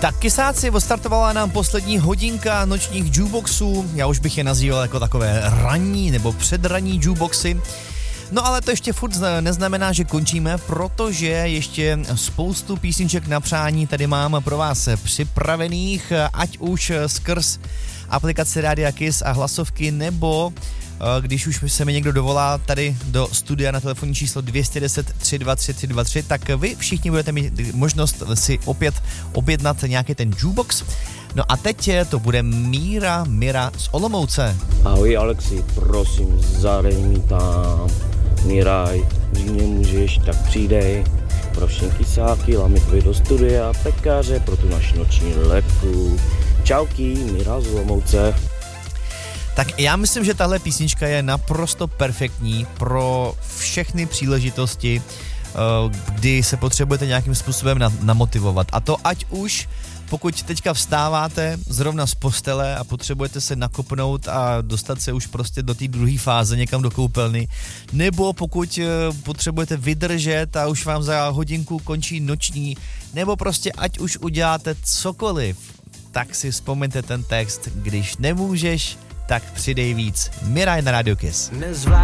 Tak kysáci, odstartovala nám poslední hodinka nočních jukeboxů. Já už bych je nazýval jako takové ranní nebo předranní jukeboxy. No ale to ještě furt neznamená, že končíme, protože ještě spoustu písniček na přání tady mám pro vás připravených, ať už skrz aplikaci Rádia Kiss a hlasovky, nebo když už se mi někdo dovolá tady do studia na telefonní číslo 210 323 323, tak vy všichni budete mít možnost si opět objednat nějaký ten jukebox. No a teď to bude Míra z Olomouce. Ahoj Alexi, prosím, zadej mi tam Míraj, když nemůžeš, tak přijdej. Pro všechny kysáky, lamitvoji do studia, pekáře pro tu naši noční lepku. Čauky, Míra z Olomouce. Tak já myslím, že tahle písnička je naprosto perfektní pro všechny příležitosti, kdy se potřebujete nějakým způsobem namotivovat. A to ať už pokud teďka vstáváte zrovna z postele a potřebujete se nakopnout a dostat se už prostě do té druhé fáze někam do koupelny, nebo pokud potřebujete vydržet a už vám za hodinku končí noční, nebo prostě ať už uděláte cokoliv, tak si vzpomeňte ten text, když nemůžeš, tak přidej víc. Miraj na Radio Kiss.